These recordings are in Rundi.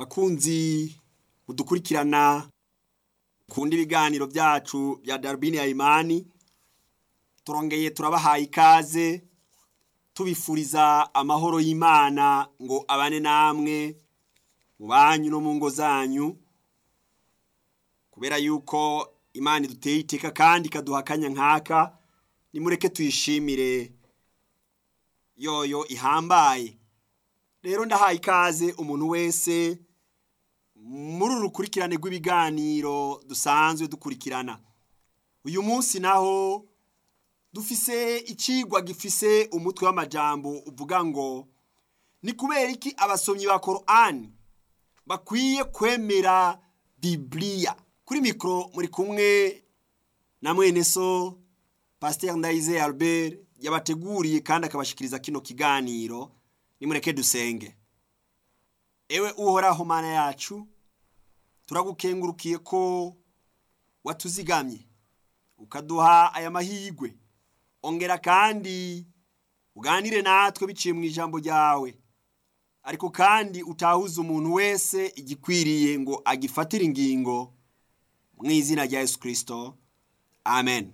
bakunzi mudukurikirana kundi ibiganiro byacu bya Darubini ya Imani, turongeye turabahaye ikaze tubifuriza amahoro y'Imana ngo abane namwe mu banyu no mu ngo zanyu, kubera yuko Imana iduteye iteka kandi ikaduha akanya nkaka. Nimureke tuyishimire, yoyo ihambaye. Rero ndahaye ikaze umuntu wese muri urukurikirane rw'ibiganiro dusanzwe dukurikirana. Uyu munsi naho dufise icigwa gifise umutwe w'amajambo uvuga ngo ni kubera iki abasomyi ba Qur'an bakwiye kwemera Biblia. Kuri mikro muri kumwe na mwene so Pasteur Ndayizeye Albert yabateguriye kandi akabashikiriza kino kiganiro. Nimureke dusenge. Ewe uhoraho Mana yacu, turagukengurukiye ko watuzigamye ukaduha aya mahigwe. Ongera kandi uganire natwe biciye mu ijambo ryawe, ariko kandi utahuza umuntu wese igikwiriye ngo agifatire ingingo mu izina rya Yesu Kristo. Amen.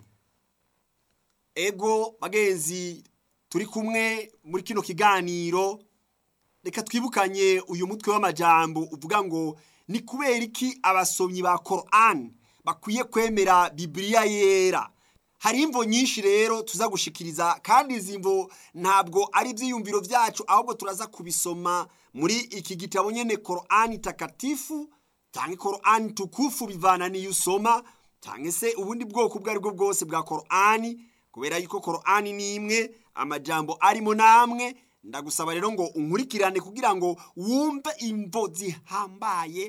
Ego bagenzi turi kumwe muri kino kiganiro, reka twibukanye uyu mutwe w'amajambo uvuga ngo ni kubera iki abasomyi ba Qur'an bakwiye kwemera Biblia yera. Hari imvo nyinshi rero tuza gushikiriza, kandi izi mvo ntabwo ari ibyiyumviro byacu, ahubwo turaza kubisoma muri iki gitabo nyene Qur'an takatifu cyangwa Qur'an tukufu, bivana niyo usoma cyangwa se ubundi bwoko bwo aribwo bwose bwa Qur'an, kubera yuko Qur'an ni imwe, amajambo arimo namwe. Ndagusaba rero ngo unkurikirane kugira ngo wumve imvo zihambaye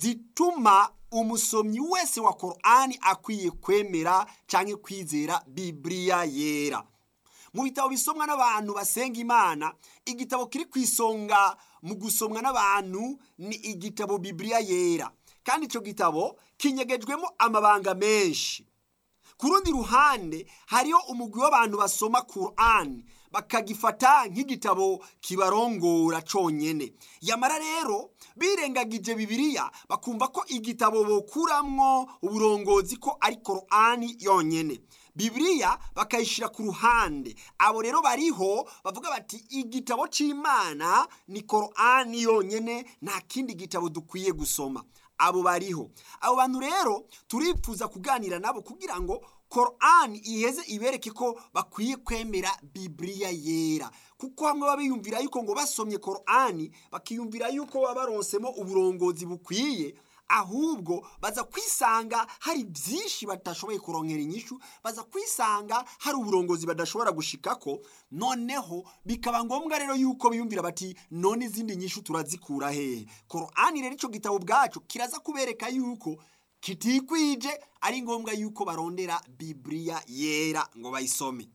zituma umusomyi wese wa Qur'an akwiye kwemera canke kwizera Biblia yera. Mu bitabo bisomwa n'abantu basenga Imana, igitabo kiri kwisonga mu gusomwa n'abantu ni igitabo Biblia yera, kandi ico gitabo kinyegejwemo amabanga menshi. Kurundi ruhande hariyo umugwi w'abantu basoma Qur'an bakagifata nk'igitabo kibarongora conyene. Yamara rero birengagije Biblia, bakumva ko igitabo bokuramwo uburongozi ko ari Qur'an yonyene, Biblia bakayishira ku ruhande. Abo rero bariho bavuga bati igitabo c'Imana ni Qur'an yonyene, nta kindi gitabo dukwiye gusoma. Abo bariho. Abo bantu rero turifuza kuganira nabo kugira ngo Qur'an iheze ibereke ko bakwiye kwemera Biblia yera, kuko hamwe babiyumvira yuko ngo basomye Qur'an bakiyumvira yuko babaronsemo uburongozi bukwiye, ahubwo baza kwisanga hari byinshi batashoboye kuronkera inyishu, baza kwisanga hari uburongozi badashobora gushikako. Noneho bikaba ngombwa rero yuko biyumvira bati none izindi nyishu turazikura hehe? Qur'an rero ico gitabo bwacu kiraza kubereka yuko kitikwije, ari ngombwa yuko barondera Biblia yera ngo bayisome.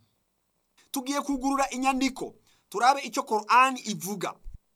Tugiye kugurura inyandiko turabe ico Qur'an ivuga.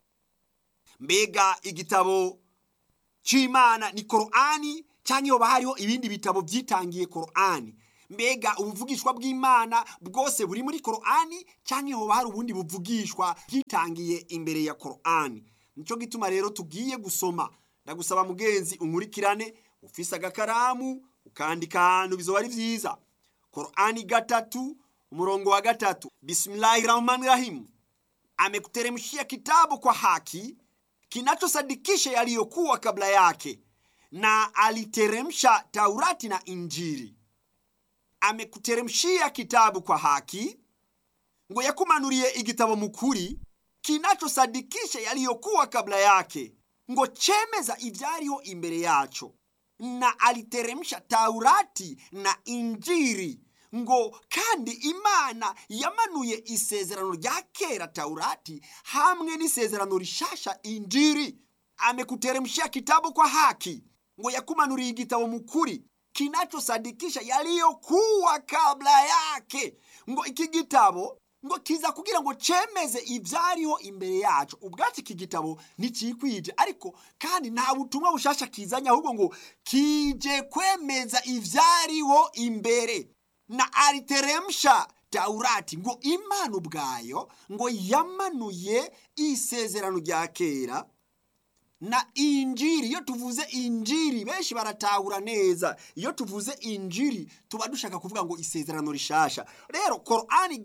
Mbega igitabo c'Imana ni Qur'an canke hoba hariho ibindi bitabo vyitangiye Qur'an? Mbega ubuvugishwa bw'Imana bwose buri muri Qur'an canke hoba hari ubundi buvugishwa byitangiye imbere ya Qur'an? Nico gituma rero tugiye gusoma. Ndagusaba mugenzi unkurikirane, ufise agakaramu ukandika ahantu bizoba ari vyiza. Qur'ani 3 umurongo wa 3. Bismillahirrahmanirrahim. Amekuteremshia kitabu kwa haki kinachosadikisha yaliyokuwa kabla yake, na aliteremsha Taurati na Injili. Amekuteremshia kitabu kwa haki, ngo yakumanuriye igitabo mukuri kinachosadikisha yaliyokuwa kabla yake, ngo chemeza ivyariho imbere yacho, na aliteremsha Taurati na Injili, ngo kandi Imana yamanuye isezerano rya kera Taurati hamwe n'isezerano rishasha Injili. Amekuteremshia kitabu kwa haki, ngo yakumanuriye igitabo mukuri kinachosadikisha yaliyokuwa kabla yake, ngo iki gitabo ngo kiza kugira ngo cemeze ivyariho imbere yacu. Ubwacu iki gitabo ntikikwije, ariko kandi nta butumwa bushasha kizanya, ahubwo ngo kije kwemeza ivyariho imbere. Na aliteremsha Taurati, ngo Imana ubwayo ngo yamanuye isezerano rya kera na injiri. Iyo tuvuze injiri benshi baratahura neza, iyo tuvuze injiri tuba dushaka kuvuga ngo isezerano rishasha. Rero Korani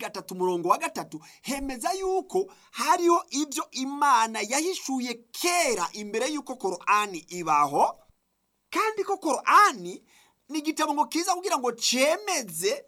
3:3 hemeza yuko hariho ibyo Imana yahishuye kera imbere yuko Korani ibaho, kandi ko Korani ni igitabo ngo kiza kugira ngo cemeze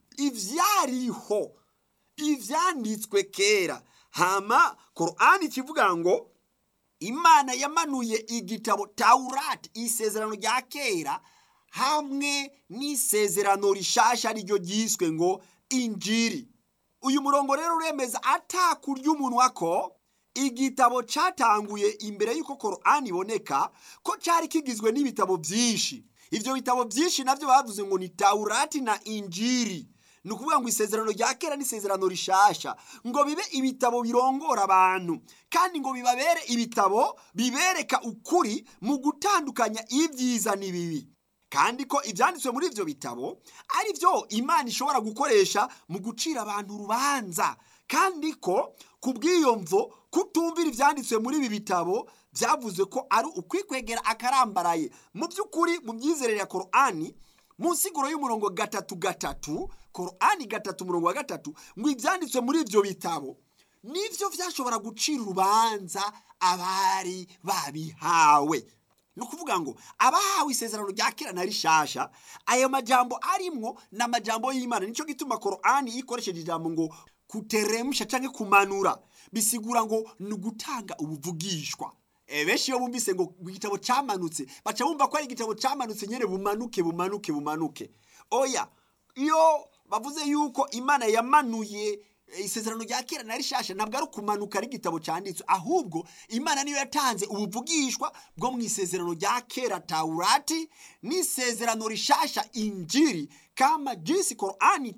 ivyariho, ivyanditswe kera. Hama Korani kivuga ngo Imana yamanuye igitabo Taurati, isezerano rya kera, hamwe n'isezerano rishasha ariryo ryiswe ngo injiri. Uyu murongo rero uremeza atakurya umunwa ko igitabo catanguye imbere yuko Korani iboneka ko cari kigizwe n'ibitabo byinshi. Ivyo bitabo byinshi navyo bavuze ngo ni Taurati na Injiri. Ni ukuvuga ngo isezerano rya kera n'isezerano rishasha ngo bibe ibitabo birongora abantu, kandi ngo bibabere ibitabo bibereka ukuri mu gutandukanya ibyiza n'ibibi, kandi ko ibyanditswe muri ivyo bitabo ari byo Imana ishobora gukoresha mu gucira abantu urubanza, kandi ko kubw'iyo mvo kutumvira ivyanditswe muri ibi bitabo byavuze ko ari ukwikwegera akarambaraye. Mu by'ukuri mu myizerere ya Korani, mu nsiguro y'umurongo 3:3, Korani 3:3, ngo ibyanditswe muri ivyo bitabo nivyo vyashobora gucira urubanza abari babihawe. No kuvuga ngo abahawe isezerano rya kera na rishasha, ayo majambo arimwo n'amajambo y'Imana. Nico gituma Korani ikoresheje ijambo ngo kuteremsha canke kumanura, bisigura ngo ni gutanga ubuvugishwa. Benshi iyo bumvise ngo igitabo camanutse baca bumva ko ari igitabo camanutse nyene bumanuke. Oya, iyo bavuze yuko Imana yamanuye isezerano rya kera na rishasha, ntabwo ari kumanuka ari igitabo cyanditswe, ahubwo Imana niyo yatanze ubuvugishwa bwo mu isezerano rya kera Taurati n'isezerano rishasha Injiri, kama jinsi Korani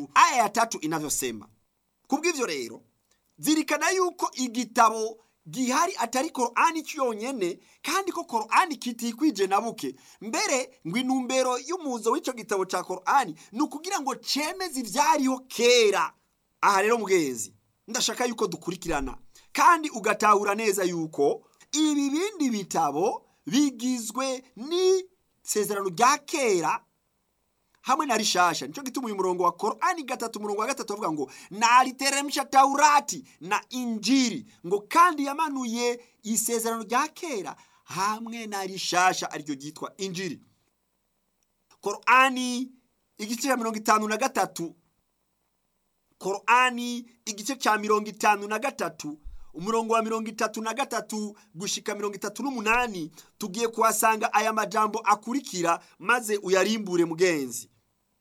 3:3 inavyosema. Kubw'ivyo rero zirikana yuko igitabo gihari atari Korani cyonyene, kandi ko Korani kitikwije na buke. Mbere ngo intumbero y'umuzo w'ico gitabo ca Korani ni ukugira ngo cemeze ivyariho kera. Aha rero mugenzi, ndashaka yuko dukurikirana kandi ugatahura neza yuko ibi bindi bitabo bigizwe n'isezerano rya kera hamwe na rishasha. Nico gituma uyu murongo wa Korani 3:3 avuga ngo naliteremsha Taurati na Injiri, ngo kandi yamanuye isezerano rya kera hamwe na rishasha ariryo ryitwa Injiri. Korani igice cya 53, Korani igice cya 53, umurongo wa 33 gushika 38, tugiye kuhasanga aya majambo akurikira maze uyarimbure mugenzi.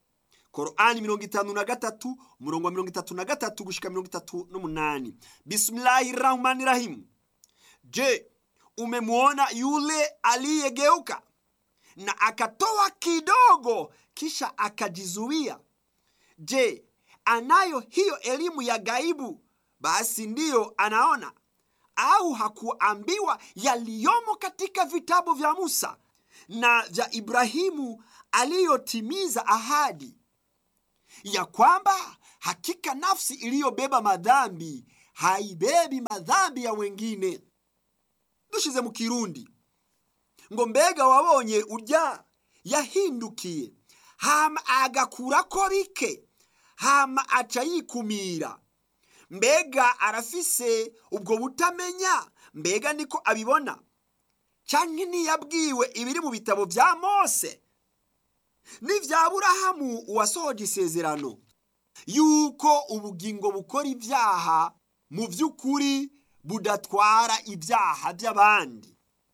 Korani 53, umurongo wa 33 gushika 38. Bismillahirrahmanirrahim. Je, umemwona yule aliyegeuka na akatoa kidogo kisha akajizuia? Je, anayo hiyo elimu ya gaibu? Basi ndiyo anaona. Au hakuambiwa yaliyomo katika vitabu vya Musa na vya Ibrahimu aliyotimiza ahadi ya kwamba hakika nafsi iliyobeba madhambi haibebi madhambi ya wengine? Dushize mu Kirundi ngo mbega wabonye urya yahindukiye hama agakurako bike hama aca yikumira? Mbega arafise ubwo butamenya? Mbega niko abibona? Canke ntiyabwiwe ibiri mu bitabo vya Mose n'ivya Aburahamu uwasohoje isezerano yuko ubugingo bukora ibyaha mu vy'ukuri budatwara ibyaha by'abandi?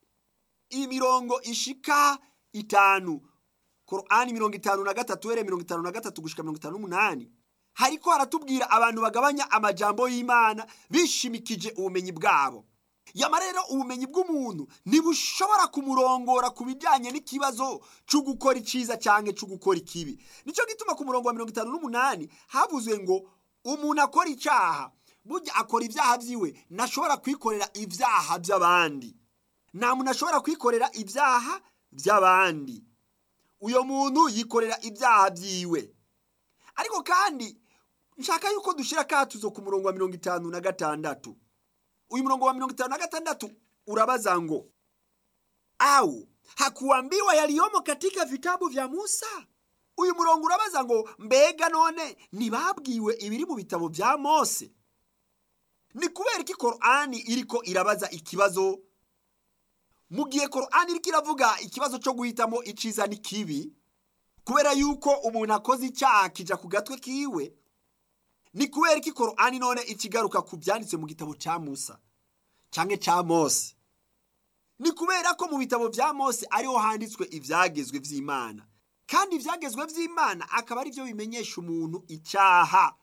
Imirongo ishika 5, Korani 53 were 53 gushika 58, hariko haratubwira abantu bagabanya amajambo y'Imana bishimikije ubumenyi bwabo. Yamarero ubumenyi bw'umuntu ntibushobora kumurongora kubijanye n'ikibazo cyo gukora iciza canke cyo gukora ikibi. Nico gituma ku murongo wa 58 havuzwe ngo umuntu akora icyaha burya akora ibyaha byiwe, nashobora kwikorera ibyaha by'abandi. Nta muntu ashobora kwikorera ibyaha by'abandi, uyo muntu yikorera ibyaha byiwe. Ariko kandi nshaka yuko dushira katuzo ku murongo wa 56. Uyu murongo wa 56 urabaza ngo au hakuambiwa yaliyomo katika vitabu vya Musa? Uyu murongo urabaza ngo mbega none ntibabwiwe ibiri mu bitabo vya Mose? Ni kubera iki Korani iriko irabaza ikibazo mu gihe Korani iriko iravuga ikibazo cyo guhitamo iciza n'ikibi? Kubera yuko umuntu akoze icyaha kija ku gatwe kiwe. Ni kubera iki Korani none ikigaruka ku byanditse mu gitabo ca Musa canke ca Mose? Ni kubera ko mu bitabo vya Mose ariho handitswe ivyagezwe vy'Imana, kandi ivyagezwe vy'Imana akaba ari byo bimenyesha umuntu icyaha.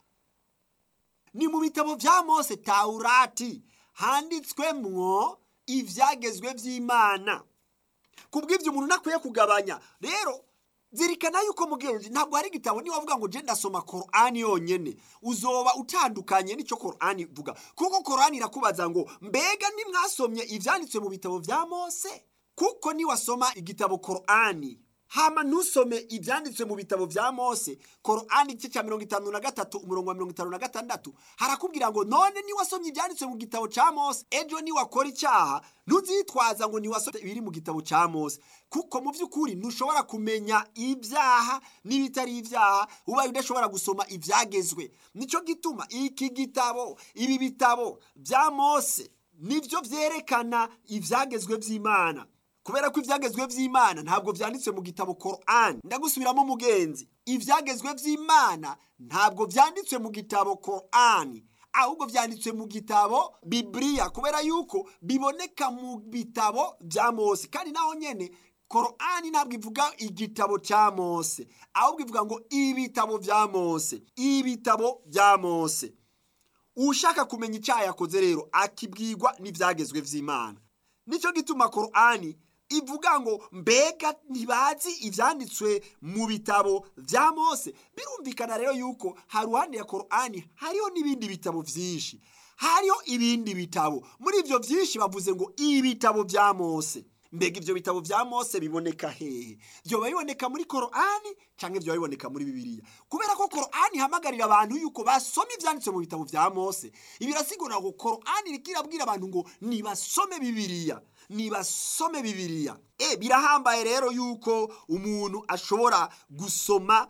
Ni mu bitabo vya Mose Taurati handitswemwo ivyagezwe vy'Imana. Kubw'ivyo umuntu nakwiye kugabanya. Rero zirikana yuko mugenzi ntabwo hari igitabo niba wavuga ngo je ndasoma Korani yonyene uzoba utandukanye n'ico Korani ivuga, kuko Korani irakubaza ngo mbega nimwasomye ivyanditswe mu bitabo vya Mose? Kuko ni wasoma igitabo Korani hama nusome ivyanditswe mu bitabo vya Mose, Korani igice ca 53 umurongo wa 56 harakubwira ngo none ni wasomye ivyanditswe mu gitabo ca Mose, ejo ni wakora icyaha ntuzitwaza ngo ni wasomye ibiri mu gitabo ca Mose, kuko mu vy'ukuri ntushobora kumenya ibyaha n'ibitari ibyaha ubaye udashobora gusoma ivyagezwe. Nico gituma iki gitabo, ibi bitabo vya Mose nivyo vyerekana ivyagezwe vy'Imana, kubera ko ivyagezwe vy'Imana ntabwo vyanditswe mu gitabo Korani. Ndagusubiramo mugenzi, ivyagezwe vy'Imana ntabwo vyanditswe mu gitabo Korani, ahubwo vyanditswe mu gitabo Biblia, kubera yuko biboneka mu bitabo vya Mose. Kandi naho nyene Korani ntabwo ivuga igitabo ca Mose, ahubwo ivuga ngo ibitabo vya Mose, ibitabo vya Mose. Ushaka kumenya icyaha yakoze rero akibwirwa n'ivyagezwe vy'Imana. Nico gituma Korani ivuga ngo mbega ntibazi ivyanditswe mu bitabo vya Mose. Birumvikana rero yuko haruhande ya Korani hariho n'ibindi bitabo vyinshi, hariho ibindi bitabo. Muri ivyo vyinshi bavuze ngo ibitabo vya Mose. Mbega ivyo bitabo vya Mose biboneka hehe? Vyo biboneka muri Korani canke vyo biboneka muri Bibiliya? Kubera ko Korani hamagarira abantu yuko basome ivyanditswe mu bitabo vya Mose, ibirasigura ngo Korani irikirabwira abantu ngo nibasome Bibiliya, nibasome Bibiliya. Birahambaye rero yuko umuntu ashobora gusoma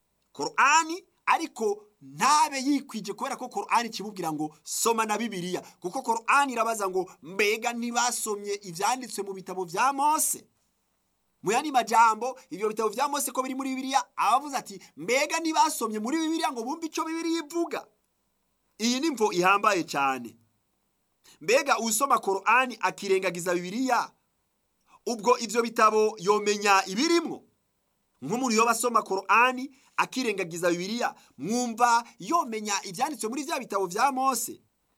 Korani ariko ntabe yikwije, kubera ko Korani kibubwira ngo soma na Bibiliya, kuko Korani irabaza ngo mbega ntibasomye ivyanditswe mu bitabo vya Mose? Mu yandi majambo ivyo bitabo vya Mose ko biri muri Bibiliya, abavuze ati mbega ntibasomye muri Bibiliya ngo bumve ico Bibiliya ivuga. Iyi ni mvo ihambaye cyane. Mbega usoma Korani akirengagiza Bibiliya, ubwo ivyo bitabo yomenya ibirimwo? Nk'umuntu yoba asoma Korani akirengagiza Bibiliya, mwumva yomenya ivyanditswe muri vya bitabo vya Mose?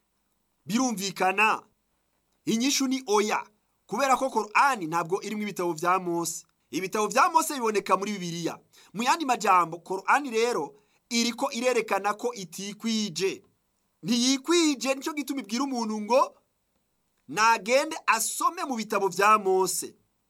Birumvikana inyishu ni oya, kubera ko Korani ntabwo irimo ibitabo vya Mose. Ibitabo vya Mose biboneka muri Bibiliya. Mu yandi majambo Korani rero iriko irerekana ko itikwije, ntiyikwije. Nico gituma ibwira umuntu ngo nagende asome mu bitabo vya Mose.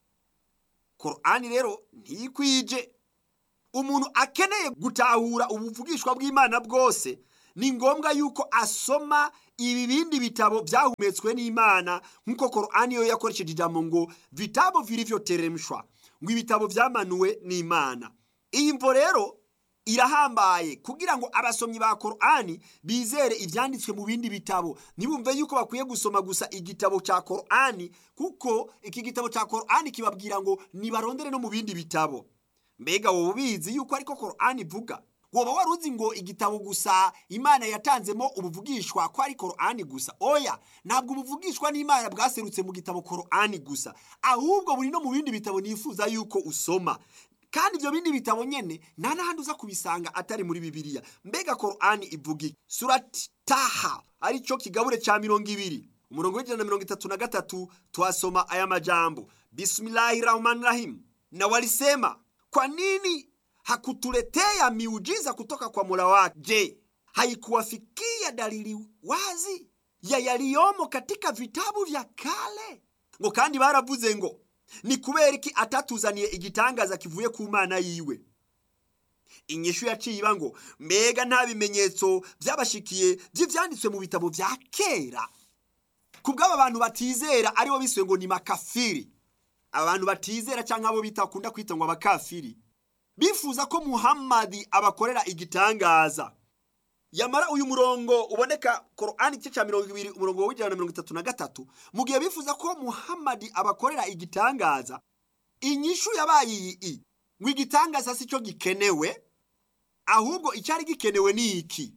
Korani rero ntiyikwije. Umuntu akeneye gutahura ubuvugishwa bw'Imana bwose, ni ngombwa yuko asoma ibi bindi bitabo vyahumetswe n'Imana, nkuko Korani yo yakoresheje ijambo ngo vitabo vilivyoteremshwa, ngo ibitabo vyamanuwe n'Imana. Iyi mvo rero irahambaye kugira ngo abasomyi ba Korani bizere ivyanditswe mu bindi bitabo. Nibumve yuko bakwiye gusoma gusa igitabo ca Korani, kuko iki gitabo ca Korani kibabwira ngo nibarondere no mu bindi bitabo. Mbega wowe ubizi yuko ariko Korani ivuga? Woba waruzi ngo igitabo gusa Imana yatanzemo ubuvugishwa ko ari Korani gusa? Oya, ntabwo ubuvugishwa n'Imana bwaserutse mu gitabo Korani gusa, ahubwo buri no mu bindi bitabo nifuza yuko usoma. Kandi ivyo bindi bitabo nyene nta nahandi uza kubisanga atari muri Bibiliya. Mbega Korani ivuga iki? Surati Taha arico kigabure ca 20 umurongo w'ijana na 33 twasoma aya majambo: Bismillahirrahmanirrahim, na walisema kwa nini hakutuletea miujiza kutoka kwa Mola wake? Je, haikuwafikia dalili wazi ya yaliyomo katika vitabu vya kale? Ngo kandi baravuze ngo ni kubera iki atatuzaniye igitangaza kivuye ku Mana yiwe? Inyishu yaciye iba ngo mbega nta bimenyetso byabashikiye by'ivyanditswe mu bitabo vya kera? Kubw'aba bantu batizera aribo biswe ngo ni makafiri. abantu batizera cyangwa abo bitakunda kwita ngo abakafiri bifuza ko Muhammad abakorera igitangaza. Yamara uyu murongo uboneka Qur'ani igice cya 20 umurongo wa 133 mu gihe bifuza ko Muhammad abakorera igitangaza, inyishu yabaye iyi ngo igitangaza si cyo gikenewe, ahubwo icyari gikenewe ni iki: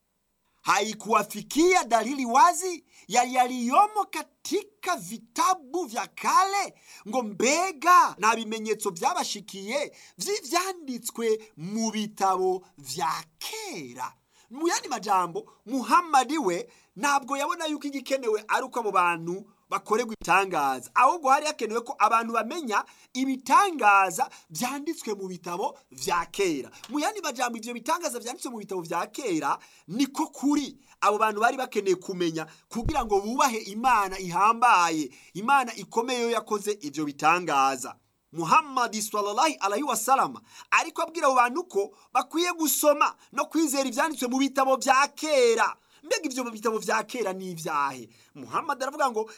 haikuwafikia dalili wazi yaliyomo katika vitabu vya kale, ngo mbega nta bimenyetso byabashikiye vy'ivyanditswe mu bitabo vya kera. Mu yandi majambo, Muhammad we ntabwo yabona yuko igikenewe ari uko abo bantu bakorerwa ibitangaza, ahubwo hari hakenewe ko abantu bamenya ibitangaza byanditswe mu bitabo vya kera. Mu yandi majambo, ivyo bitangaza byanditswe mu bitabo vya kera niko kuri abo bantu bari bakeneye kumenya kugira ngo bubahe Imana ihambaye, Imana ikomeye yo yakoze ivyo bitangaza. Muhammad sallallahu alaihi wasallam ariko abwira abo bantu ko bakwiye gusoma no kwizera ivyanditswe mu bitabo vya kera. Mbega ivyo bitabo vya kera ni ivyahe? Muhammad aravuga ngo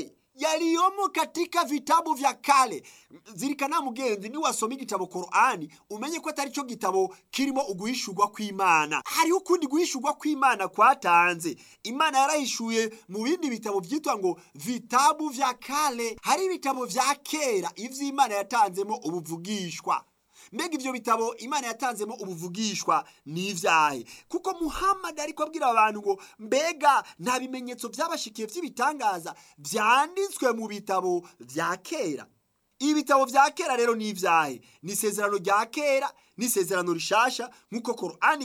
yaliyomo katika vitabu vya kale. Zirikana mugenzi, ni wasoma igitabo Qur'ani umenye ko atari cyo gitabo kirimo uguhishurwa kw'Imana. Hari ukundi guhishurwa kw'Imana kwatanze. Imana yarahishuye mu bindi bitabo byitwa ngo vitabu vya kale. Hari ibitabo vya kera ivyo Imana yatanzemo ubuvugishwa. Mbega ivyo bitabo Imana yatanzemo ubuvugishwa ni ivyahe? Kuko Muhammad ariko abwira abantu ngo mbega nta bimenyetso byabashikiye by'ibitangaza byanditswe mu bitabo vya kera. Ibitabo vya kera rero ni ivyahe? Ni isezerano rya kera, ni isezerano rishasha, nkuko Qur'ani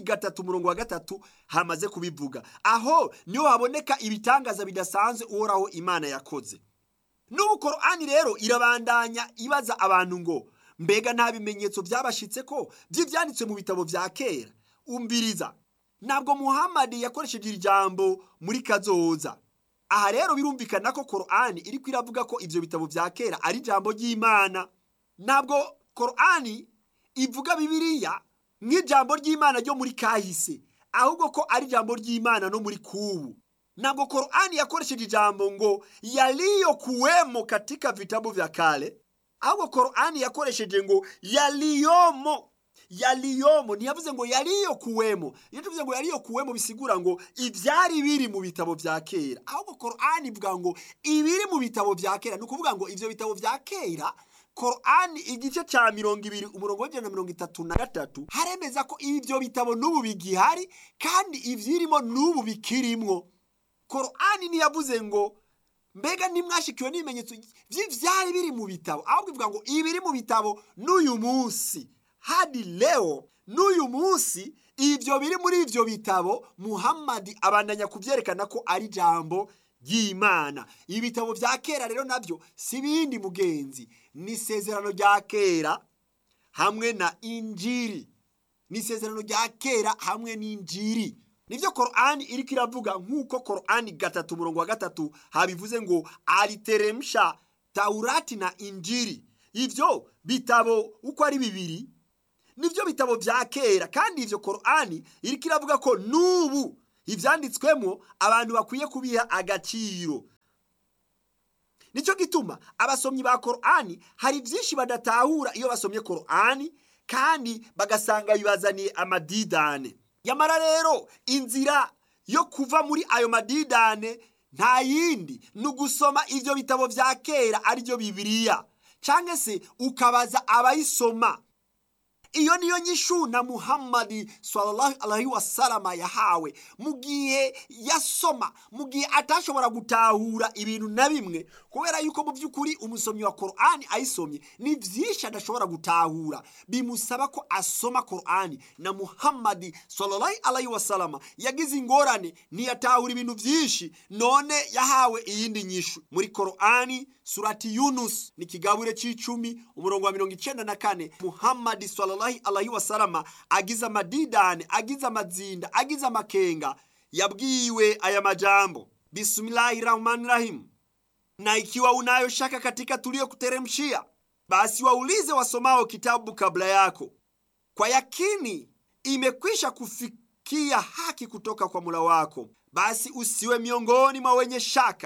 3:3 hamaze kubivuga. Aho niho haboneka ibitangaza bidasanzwe uhoraho Imana yakoze. N'ubu Qur'ani rero irabandanya ibaza abantu ngo mbega nta bimenyetso byabashitse ko by'ivyanditswe mu bitabo vya kera. Umbiriza, ntabwo Muhammad yakoresheje ijambo muri kazoza. Aha rero birumvikana ko Qur'ani iri kwiravuga ko ivyo bitabo vya kera ari ijambo ry'Imana. Ntabwo Qur'ani ivuga Bibiliya nk'ijambo ry'Imana ryo muri kahise, ahubwo ko ari ijambo ry'Imana no muri kubu. Ntabwo Qur'ani yakoresheje ijambo ngo yaliyokuwemo katika vitabu vya kale, ahubwo Qur'ani yakoresheje ngo yaliyomo. Ntiyavuze ngo yaliyokuwemo. Iyo tuvuze ngo yaliyokuwemo bisigura ngo ivyari biri mu bitabo vya kera, ahubwo Qur'ani ivuga ngo ibiri mu bitabo vya kera. Nukuvuga ngo ivyo bitabo vya kera, Qur'ani igice ca 20 umurongo wa 133 haremeza ko ivyo bitabo n'ubu bigihari kandi ivyirimo n'ubu bikirimwo. Qur'ani ntiyavuze ngo mbega nimwashikiwe n'ibimenyetso vy'ivyari biri mu bitabo, ahubwo ivuga ngo ibiri mu bitabo n'uyu munsi hadi leo. N'uyu munsi ivyo biri muri ivyo bitabo Muhammad abandanya kuvyerekana ko ari jambo ry'Imana. Ibitabo vya kera rero navyo si bindi mugenzi, ni isezerano rya kera hamwe na Injili. Ni isezerano rya kera hamwe n'Injili. Nivyo Qur'ani iriko iravuga, nkuko Qur'ani 3:3 habivuze ngo aliteremsha Taurati na Injili. Ivyo bitabo uko ari bibiri nivyo bitabo vya kera, kandi ivyo Qur'ani iriko iravuga ko nubu ivyanditswemo abantu bakwiye kubiha agaciro. Nico gituma abasomyi ba Qur'ani hari byinshi badatahura iyo basomye Qur'ani, kandi bagasanga bibazaniye amadidane. Yamara rero inzira yo kuva muri ayo madidane nta yindi nugusoma ivyo bitabo vya kera ari byo Bibiliya, canke se ukabaza abayisoma. Iyo niyo nyishu na Muhammad sallallahu alaihi wasallam yahawe mugihe yasoma, mugihe atashobora gutahura ibintu na bimwe, kubera yuko mu byukuri umusomyi wa Qur'ani ayisomye ni vyinshi adashobora gutahura, bimusaba ko asoma Qur'ani. Na Muhammad sallallahu alaihi wasallam yagize ingorane, ntiyatahura ibintu vyinshi, none yahawe iyindi nyishu muri Qur'ani. Surati Yunus ni kigabure c'icumi umurongo wa 94. Muhammad sallallahu alaihi wasallam agize amadidane, agize amazinda, agize amakenga, yabwiwe aya majambo: Bismillahirrahmanirrahim, na ikiwa unayo shaka katika tulio kuteremshia, basi waulize wasomao kitabu kabla yako, kwa yakini imekwisha kufikia haki kutoka kwa Mola wako, basi usiwe miongoni mwa wenye shaka.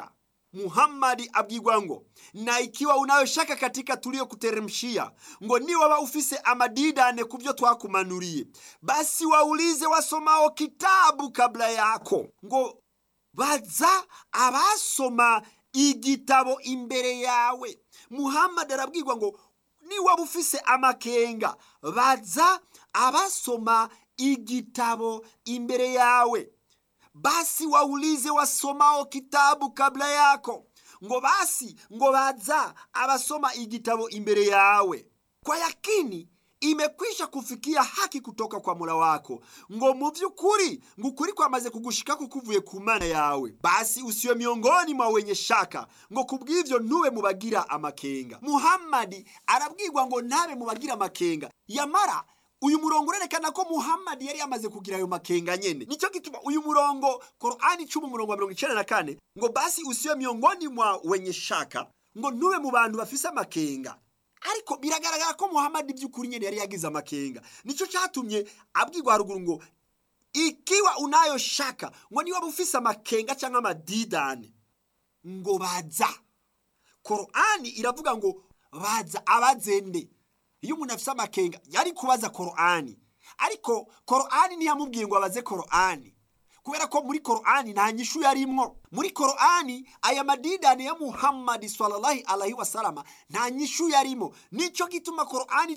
Muhammad abwirwa ngo na ikiwa unayoshaka katika tuliyokuteremshia, ngo ni waba ufise amadidane kuvyo twakumanuriye, basi waulize wasomao kitabu kabla yako. Ngo baza abasoma igitabo imbere yawe. Muhammad arabwirwa ngo ni waba ufise amakenga, baza abasoma igitabo imbere yawe, basi waulize wasomao kitabu kabla yako. Ngo basi, ngo baza abasoma igitabo imbere yawe. Kwa yakini imekwisha kufikia haki kutoka kwa Mola wako, ngo mu vy'ukuri, ngo ukuri kwamaze kugushika kukuvuye ku Mana yawe. Basi usiwe miongoni mwa wenye shaka, ngo kubw'ivyo ntube mubagira amakenga. Muhammad arabwirwa ngo ntabe mubagira amakenga. Yamara uyu murongo urerekana ko Muhammad yari yamaze kugira ayo makenga nyene. Nico gituma uyu murongo Qur'ani 10:94 ngo basi usiwe miongoni mwa wenye shaka, ngo ntube mu bantu bafise amakenga. Ariko biragaragara ko Muhammad by'ukuri nyene yari yagize amakenga. Nico cyatumye abwirwa haruguru ngo ikiwa unayo shaka, ngo niba ufise amakenga cyangwa amadidane, ngo baza. Qur'ani iravuga ngo baza abazende. Iyo umuntu afise amakenga yari kubaza Qur'ani, ariko Qur'ani ntiyamubwiye ngo abaze Qur'ani, kubera ko muri Qur'ani nta nyishu yarimwo. Muri Qur'ani aya madidane ya Muhammad sallallahu alaihi wasallam nta nyishu yarimo. Nico gituma Qur'ani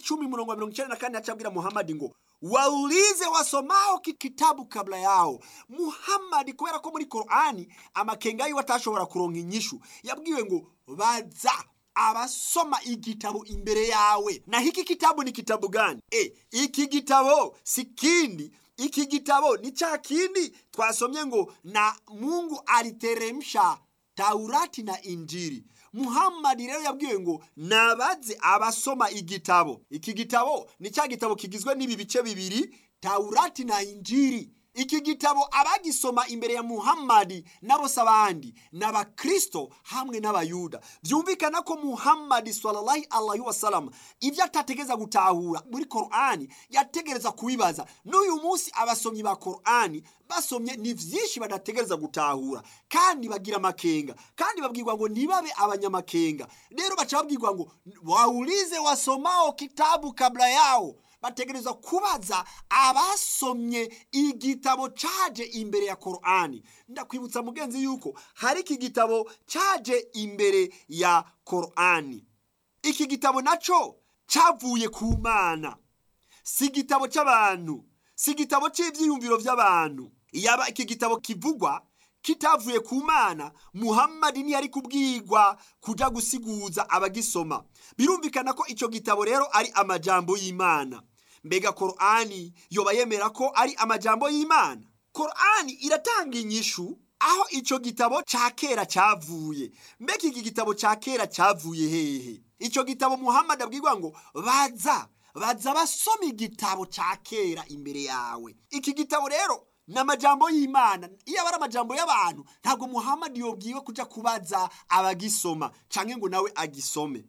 10:94 acabwira Muhammad ngo waulize wasomao kitabu kabla yao. Muhammad kubera ko muri Qur'ani amakenga yiwe atashobora kuronka inyishu, yabwiwe ngo baza abasoma igitabo imbere yawe. Na hiki kitabu ni kitabu gani? Iki gitabo sikindi. Iki gitabo ni cha kindi twasomye ngo na Mungu aliteremsha Taurati na Injili. Muhammad rero yabwiwe ngo nabaze abasoma igitabo. Iki gitabo ni cha gitabo kigizwe n'ibi bice bibiri, Taurati na Injili. Iki gitabo abagisoma imbere ya Muhammad nabo sabandi n'abakristo hamwe n'abayuda. Byumvikana ko Muhammad sallallahu alaihi wasallam ivyo atategeza gutahura muri Qur'ani yategereza kubibaza. N'uyu munsi abasomyi ba Qur'ani basomye ni vyinshi badategereza gutahura, kandi bagira makenga, kandi babwirwa ngo ntibabe abanyamakenga. Rero baca babwirwa ngo waulize wasomao kitabu kabla yao. Bategereza kubaza abasomye igitabo caje imbere ya Qur'ani. Ndakwibutsa mugenzi yuko hari iki gitabo caje imbere ya Qur'ani. Iki gitabo naco cavuye ku Mana, si gitabo c'abantu, si gitabo c'ivyiyumviro vy'abantu. Iyaba iki gitabo kivugwa kitavuye ku Mana, Muhammad ntiyari kubwirwa kuja gusiguza abagisoma. Birumvikana ko ico gitabo rero ari amajambo y'Imana. Mbega Qur'ani yoba yemera ko ari amajambo y'Imana? Qur'ani iratanga inyishu aho ico gitabo ca kera cavuye. Mbega iki gitabo ca kera cavuye hehe? Ico gitabo Muhammad abwirwa ngo baza basoma igitabo ca kera imbere yawe. Iki gitabo rero n'amajambo y'Imana. Iyo abara amajambo y'abantu ntabwo Muhammad yobwiwe kuja kubaza abagisoma canke ngo nawe agisome.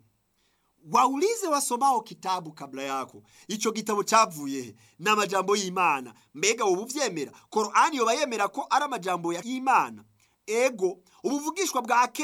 Waulize wasomao kitabu kabla yako. Ico gitabo cavuye n'amajambo y'Imana. Mbega ubu vyemera Qur'ani yoba yemera ko ari amajambo y'Imana? Ego ubuvugishwa bwa